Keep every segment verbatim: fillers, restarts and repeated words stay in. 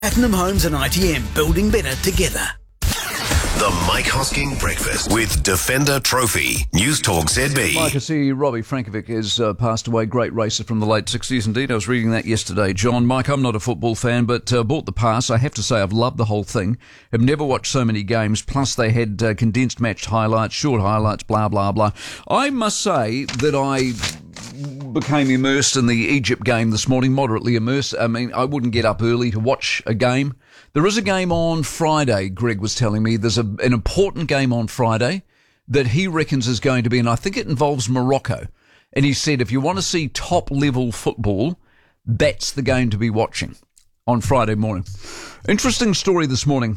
Platinum Homes and I T M, building better together. The Mike Hosking Breakfast with Defender Trophy. News Talk Z B. Mike, I see Robbie Frankovic has uh, passed away. Great racer from the late sixties indeed. I was reading that yesterday, John. Mike, I'm not a football fan, but uh, bought the pass. I have to say I've loved the whole thing. Have never watched so many games. Plus they had uh, condensed matched highlights, short highlights, blah, blah, blah. I must say that I became immersed in the Egypt game this morning, moderately immersed. I mean, I wouldn't get up early to watch a game. There is a game on Friday, Greg was telling me. There's a, an important game on Friday that he reckons is going to be, and I think it involves Morocco. And he said, if you want to see top-level football, that's the game to be watching on Friday morning. Interesting story this morning.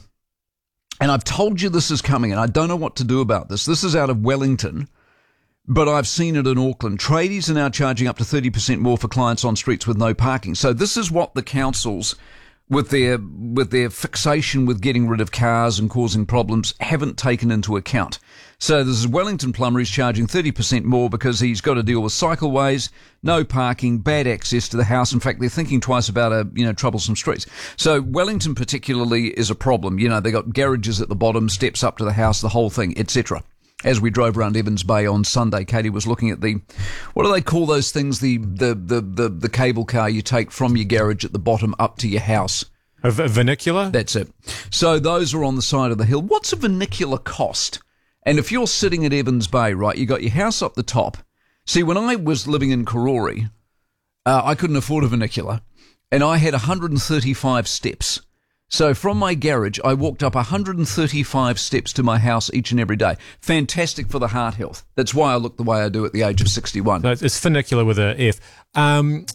And I've told you this is coming, and I don't know what to do about this. This is out of Wellington, but I've seen it in Auckland. Tradies are now charging up to thirty percent more for clients on streets with no parking. So this is what the councils, with their with their fixation with getting rid of cars and causing problems, haven't taken into account. So this is Wellington plumber. He's charging thirty percent more because he's got to deal with cycleways, no parking, bad access to the house. In fact, they're thinking twice about a, you know, troublesome streets. So Wellington particularly is a problem. You know, they got garages at the bottom, steps up to the house, the whole thing, et cetera. As we drove around Evans Bay on Sunday, Katie was looking at the, what do they call those things, the the, the, the, the cable car you take from your garage at the bottom up to your house. A v- vernacular? That's it. So those are on the side of the hill. What's a vernacular cost? And if you're sitting at Evans Bay, right, you got your house up the top. See, when I was living in Karori, uh, I couldn't afford a vernacular, and I had one hundred thirty-five steps. So from my garage, I walked up one hundred thirty-five steps to my house each and every day. Fantastic for the heart health. That's why I look the way I do at the age of sixty-one. No, it's funicular with a F. Um,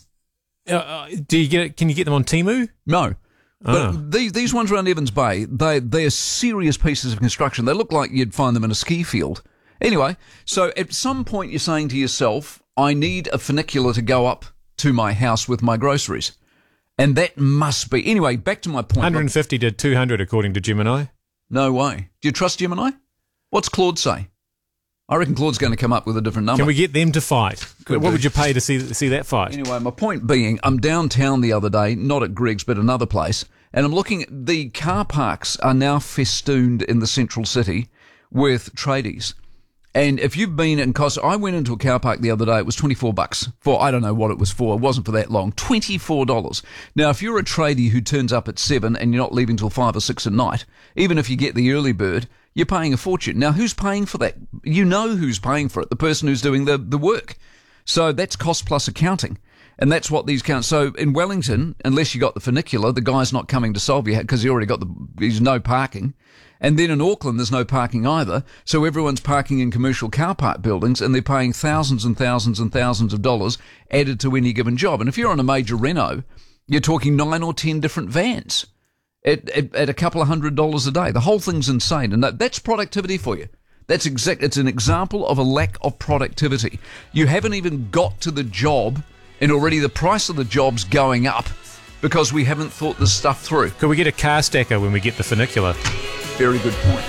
uh, do you get it? Can you get them on Temu? No. But Oh. these, these ones around Evans Bay, they, they're serious pieces of construction. They look like you'd find them in a ski field. Anyway, so at some point you're saying to yourself, I need a funicular to go up to my house with my groceries. And that must be... Anyway, back to my point. one hundred fifty to two hundred according to Gemini. No way. Do you trust Gemini? What's Claude say? I reckon Claude's going to come up with a different number. Can we get them to fight? Could what do. would you pay to see see that fight? Anyway, my point being, I'm downtown the other day, not at Greg's, but another place, and I'm looking at the car parks are now festooned in the central city with tradies. And if you've been in Costa, I went into a car park the other day, it was twenty-four bucks for, I don't know what it was for, it wasn't for that long, twenty-four dollars. Now, if you're a tradie who turns up at seven and you're not leaving till five or six at night, even if you get the early bird, you're paying a fortune. Now, who's paying for that? You know who's paying for it, the person who's doing the, the work. So that's cost plus accounting. And that's what these count. So in Wellington, unless you got the funicular, the guy's not coming to solve you because he already got the, there's no parking. And then in Auckland, there's no parking either. So everyone's parking in commercial car park buildings and they're paying thousands and thousands and thousands of dollars added to any given job. And if you're on a major reno, you're talking nine or ten different vans at, at, at a couple of hundred dollars a day. The whole thing's insane. And that, that's productivity for you. That's exact. It's an example of a lack of productivity. You haven't even got to the job and already the price of the job's going up because we haven't thought this stuff through. Could we get a car stacker when we get the funicular? Very good point.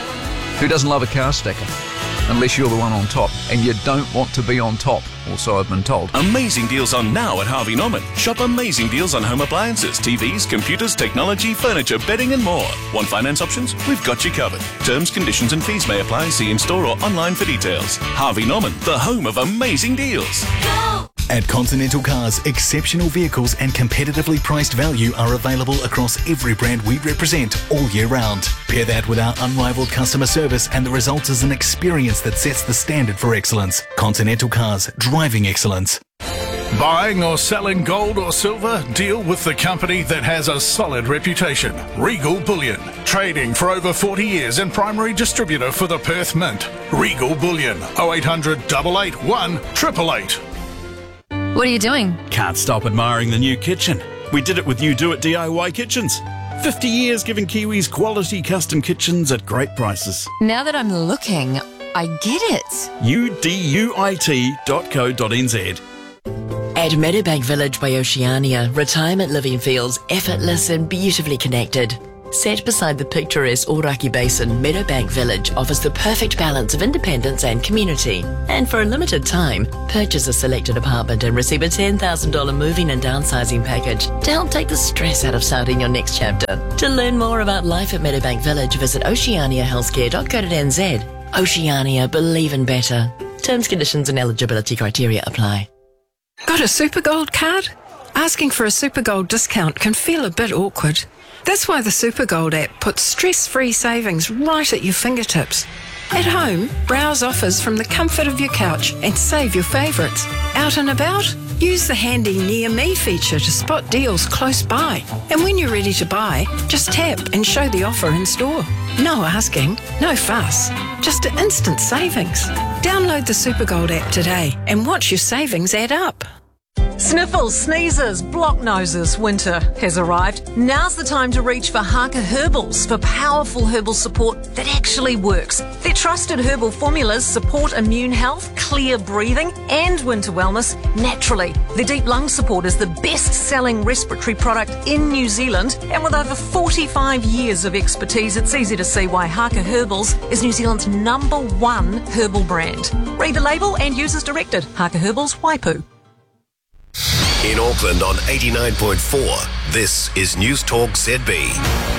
Who doesn't love a car stacker? Unless you're the one on top, and you don't want to be on top, or so I've been told. Amazing deals on now at Harvey Norman. Shop amazing deals on home appliances, T Vs, computers, technology, furniture, bedding and more. Want finance options? We've got you covered. Terms, conditions and fees may apply. See in-store or online for details. Harvey Norman, the home of amazing deals. Go! At Continental Cars, exceptional vehicles and competitively priced value are available across every brand we represent all year round. Pair that with our unrivaled customer service and the result is an experience that sets the standard for excellence. Continental Cars, driving excellence. Buying or selling gold or silver? Deal with the company that has a solid reputation. Regal Bullion. Trading for over forty years and primary distributor for the Perth Mint. Regal Bullion. oh eight hundred, eight eight one, eight eight eight. What are you doing? Can't stop admiring the new kitchen. We did it with You Do It D I Y Kitchens. fifty years giving Kiwis quality custom kitchens at great prices. Now that I'm looking, I get it. U D U I T dot co dot n z. At Meadowbank Village by Oceania, retirement living feels effortless and beautifully connected. Set beside the picturesque Oraki Basin, Meadowbank Village offers the perfect balance of independence and community. And for a limited time, purchase a selected apartment and receive a ten thousand dollars moving and downsizing package to help take the stress out of starting your next chapter. To learn more about life at Meadowbank Village, visit oceania healthcare dot co dot n z. Oceania, believe in better. Terms, conditions and eligibility criteria apply. Got a SuperGold card? Asking for a SuperGold discount can feel a bit awkward. That's why the SuperGold app puts stress-free savings right at your fingertips. At home, browse offers from the comfort of your couch and save your favourites. Out and about? Use the handy Near Me feature to spot deals close by. And when you're ready to buy, just tap and show the offer in store. No asking, no fuss, just instant savings. Download the SuperGold app today and watch your savings add up. Sniffles, sneezes, block noses, winter has arrived. Now's the time to reach for Haka Herbals for powerful herbal support that actually works. Their trusted herbal formulas support immune health, clear breathing and winter wellness naturally. Their deep lung support is the best-selling respiratory product in New Zealand, and with over forty-five years of expertise, it's easy to see why Haka Herbals is New Zealand's number one herbal brand. Read the label and use as directed. Haka Herbals, Waipu. In Auckland on eighty-nine point four, this is News Talk Z B.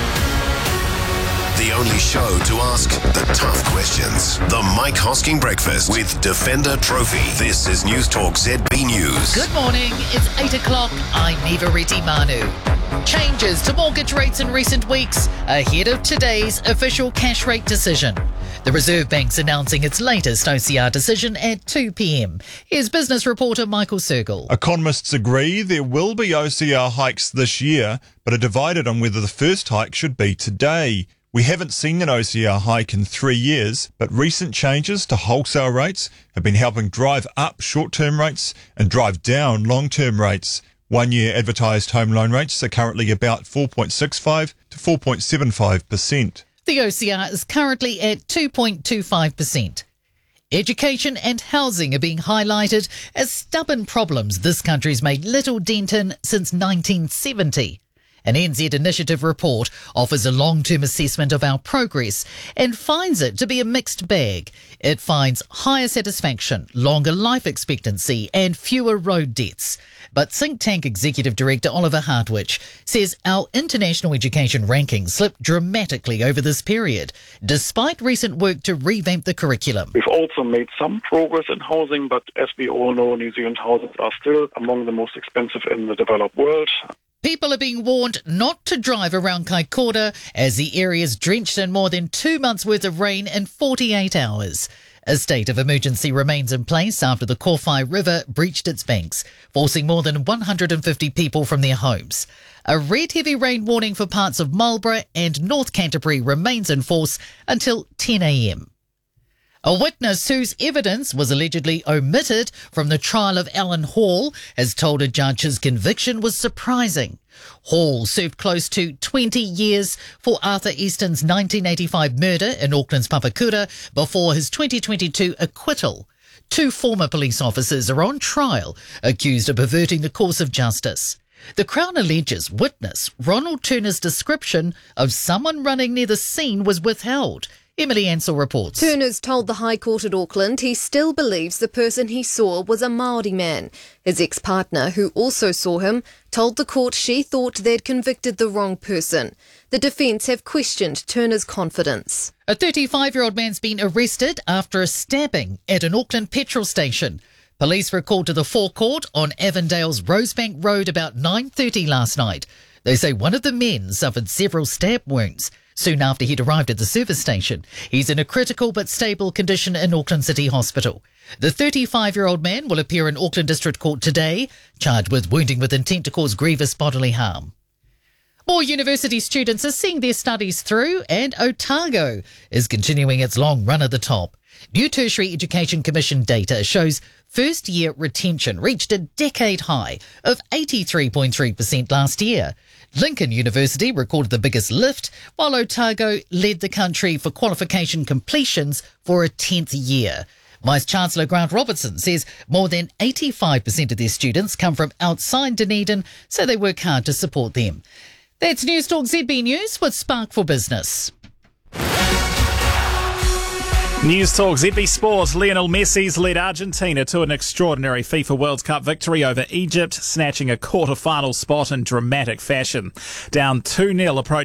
The only show to ask the tough questions. The Mike Hosking Breakfast with Defender Trophy. This is News Talk Z B News. Good morning, it's eight o'clock. I'm Neva Reti Manu. Changes to mortgage rates in recent weeks ahead of today's official cash rate decision. The Reserve Bank's announcing its latest O C R decision at two p.m. Here's business reporter Michael Sergel. Economists agree there will be O C R hikes this year, but are divided on whether the first hike should be today. We haven't seen an O C R hike in three years, but recent changes to wholesale rates have been helping drive up short-term rates and drive down long-term rates. One-year advertised home loan rates are currently about four point six five to four point seven five percent. The O C R is currently at two point two five percent. Education and housing are being highlighted as stubborn problems this country's made little dent in since nineteen seventy. An N Z Initiative report offers a long-term assessment of our progress and finds it to be a mixed bag. It finds higher satisfaction, longer life expectancy and fewer road deaths. But think tank Executive Director Oliver Hartwich says our international education rankings slipped dramatically over this period, despite recent work to revamp the curriculum. We've also made some progress in housing, but as we all know, New Zealand houses are still among the most expensive in the developed world. People are being warned not to drive around Kaikoura as the area is drenched in more than two months' worth of rain in forty-eight hours. A state of emergency remains in place after the Kowhai River breached its banks, forcing more than one hundred fifty people from their homes. A red heavy rain warning for parts of Marlborough and North Canterbury remains in force until ten a.m. A witness whose evidence was allegedly omitted from the trial of Alan Hall has told a judge his conviction was surprising. Hall served close to twenty years for Arthur Easton's nineteen eighty-five murder in Auckland's Papakura before his twenty twenty-two acquittal. Two former police officers are on trial, accused of perverting the course of justice. The Crown alleges witness Ronald Turner's description of someone running near the scene was withheld. Emily Ansell reports. Turner's told the High Court at Auckland he still believes the person he saw was a Māori man. His ex-partner, who also saw him, told the court she thought they'd convicted the wrong person. The defence have questioned Turner's confidence. A thirty-five-year-old man's been arrested after a stabbing at an Auckland petrol station. Police were called to the forecourt on Avondale's Rosebank Road about nine thirty last night. They say one of the men suffered several stab wounds soon after he'd arrived at the service station. He's in a critical but stable condition in Auckland City Hospital. The thirty-five-year-old man will appear in Auckland District Court today, charged with wounding with intent to cause grievous bodily harm. More university students are seeing their studies through, and Otago is continuing its long run at the top. New Tertiary Education Commission data shows first-year retention reached a decade high of eighty-three point three percent last year. Lincoln University recorded the biggest lift, while Otago led the country for qualification completions for a tenth year. Vice-Chancellor Grant Robertson says more than eighty-five percent of their students come from outside Dunedin, so they work hard to support them. That's News Talk Z B News with Spark for Business. News Talk Z B Sport. Lionel Messi's led Argentina to an extraordinary FIFA World Cup victory over Egypt, snatching a quarter-final spot in dramatic fashion. Down two nil approaching